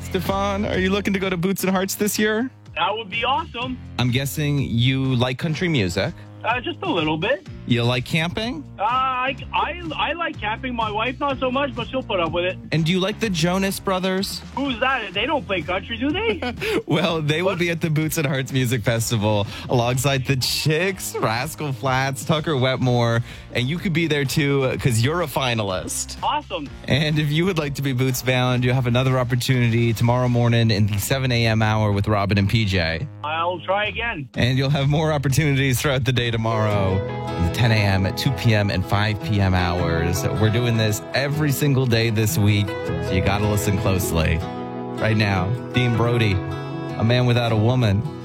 Stefan, are you looking to go to Boots and Hearts this year? That would be awesome. I'm guessing you like country music. Just a little bit. You like camping? I like camping. My wife not so much, but she'll put up with it. And do you like the Jonas Brothers? Who's that? They don't play country, do they? Well, they will be at the Boots and Hearts Music Festival alongside the Chicks, Rascal Flatts, Tucker Wetmore, and you could be there too because you're a finalist. Awesome. And if you would like to be Boots bound, you have another opportunity tomorrow morning in the 7 a.m. hour with Robin and PJ. I'll try again. And you'll have more opportunities throughout the day tomorrow in the 10 a.m., 2 p.m., and 5 p.m. hours. We're doing this every single day this week, so you got to listen closely. Right now, Dean Brody, A Man Without a Woman.